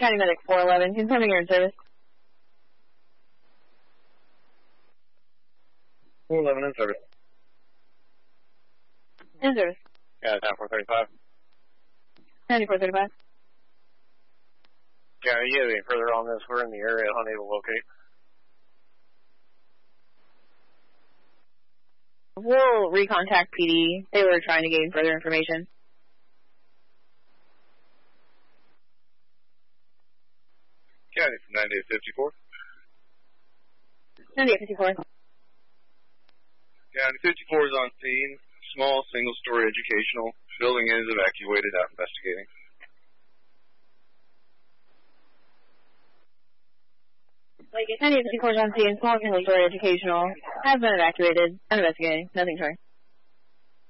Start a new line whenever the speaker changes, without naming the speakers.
County Medic 411, confirming you're in service.
411 in service.
In service.
Yeah, 9435.
9435.
Yeah, you have any further on this? We're in the area, unable to locate.
We'll recontact PD. They were trying to gain further information.
County from 9854.
9854.
County 54 is on scene. Small, single-story educational. Building is evacuated, out investigating.
Like 9854 is on scene. Small, single-story educational. Has been evacuated. Investigating. Nothing, sorry.